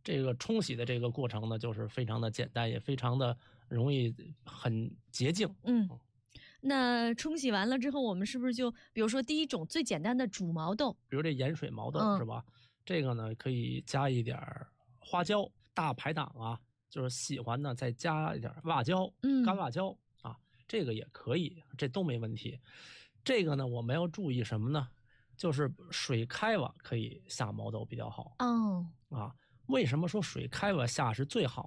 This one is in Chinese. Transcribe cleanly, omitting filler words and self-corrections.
这个冲洗的这个过程呢，就是非常的简单，也非常的容易，很洁净。 那冲洗完了之后，我们是不是就比如说第一种最简单的煮毛豆， 比如这盐水毛豆是吧？这个呢可以加一点花椒，大排档啊，就是喜欢呢再加一点辣椒，干辣椒啊，这个也可以，这都没问题。这个呢我们要注意什么呢？就是水开了可以下毛豆比较好。为什么说水开了下是最好